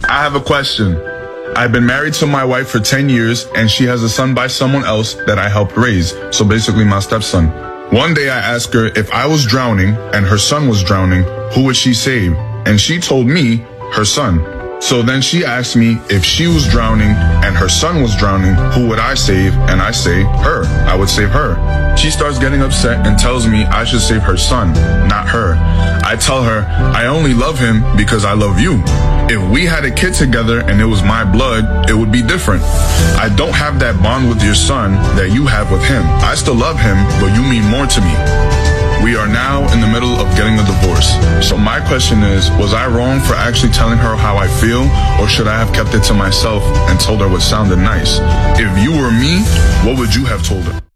I have a question. I've been married to my wife for 10 years and she has a son by someone else that I helped raise. So basically my stepson. One day I asked her if I was drowning and her son was drowning, who would she save? And she told me her son. So then she asked me if she was drowning and her son was drowning, who would I save? And I say her. I would save her. She starts getting upset and tells me I should save her son, not her. I tell her I only love him because I love you. If we had a kid together and it was my blood, it would be different. I don't have that bond with your son that you have with him. I still love him, but you mean more to me. We are now in the middle of getting a divorce. So my question is, was I wrong for actually telling her how I feel, or should I have kept it to myself and told her what sounded nice? If you were me, what would you have told her?